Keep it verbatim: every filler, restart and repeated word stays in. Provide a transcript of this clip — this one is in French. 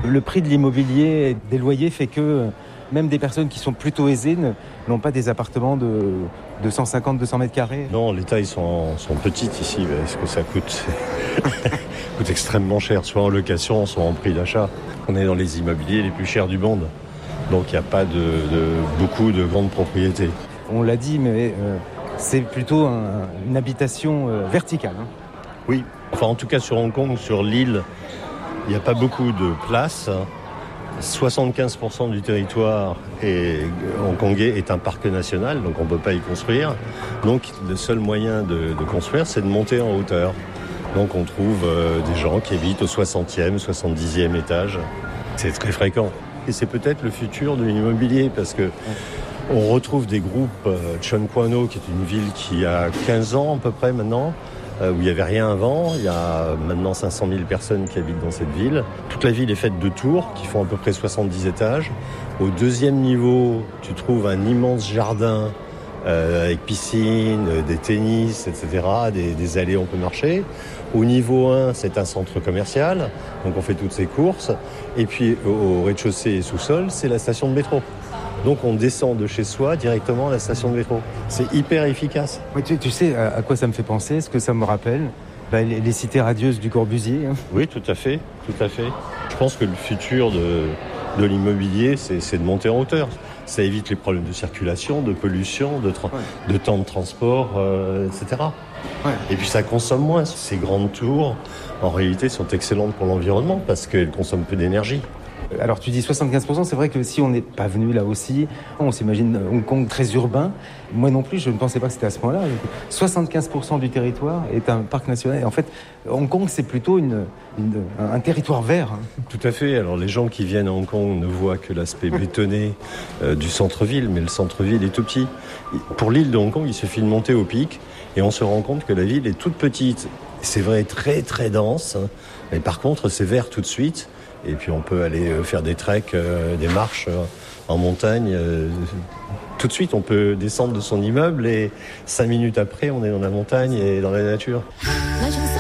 Le prix de l'immobilier, des loyers fait que même des personnes qui sont plutôt aisées n'ont pas des appartements de, de cent cinquante à deux cents mètres carrés. Non, les tailles sont, sont petites ici, mais ce que ça coûte, ça coûte extrêmement cher, soit en location, soit en prix d'achat. On est dans les immobiliers les plus chers du monde, donc il n'y a pas de, de, beaucoup de grandes propriétés. On l'a dit, mais euh, c'est plutôt un, une habitation euh, verticale. Hein. Oui, enfin en tout cas sur Hong Kong, sur l'île, il n'y a pas beaucoup de places. soixante-quinze pour cent du territoire est, hongkongais est un parc national, donc on ne peut pas y construire. Donc le seul moyen de, de construire, c'est de monter en hauteur. Donc on trouve euh, des gens qui habitent au soixantième, soixante-dixième étage. C'est très fréquent. Et c'est peut-être le futur de l'immobilier, parce que on retrouve des groupes, euh, Tseung Kwan O, qui est une ville qui a quinze ans à peu près maintenant, où il n'y avait rien avant. Il y a maintenant cinq cent mille personnes qui habitent dans cette ville. Toute la ville est faite de tours qui font à peu près soixante-dix étages. Au deuxième niveau, tu trouves un immense jardin euh, avec piscine, des tennis, et cetera, des, des allées où on peut marcher. Au niveau un, c'est un centre commercial, donc on fait toutes ces courses. Et puis au rez-de-chaussée et sous-sol, c'est la station de métro. Donc on descend de chez soi directement à la station de métro. C'est hyper efficace. Oui, tu, tu sais à quoi ça me fait penser, ce que ça me rappelle bah, les, les cités radieuses du Corbusier. Hein. Oui, tout à fait, tout à fait. Je pense que le futur de, de l'immobilier, c'est, c'est de monter en hauteur. Ça évite les problèmes de circulation, de pollution, de, tra- ouais. de temps de transport, euh, et cetera. Ouais. Et puis ça consomme moins. Ces grandes tours, en réalité, sont excellentes pour l'environnement parce qu'elles consomment peu d'énergie. Alors tu dis soixante-quinze pour cent, c'est vrai que si on n'est pas venu là aussi, on s'imagine Hong Kong très urbain. Moi non plus, je ne pensais pas que c'était à ce point-là. soixante-quinze pour cent du territoire est un parc national. Et en fait, Hong Kong, c'est plutôt une, une, un territoire vert. Tout à fait. Alors les gens qui viennent à Hong Kong ne voient que l'aspect bétonné euh, du centre-ville, mais le centre-ville est tout petit. Pour l'île de Hong Kong, il suffit de monter au pic et on se rend compte que la ville est toute petite. C'est vrai, très très dense, mais par contre, c'est vert tout de suite. Et puis on peut aller faire des treks, euh, des marches euh, en montagne. Euh, tout de suite, on peut descendre de son immeuble et cinq minutes après, on est dans la montagne et dans la nature.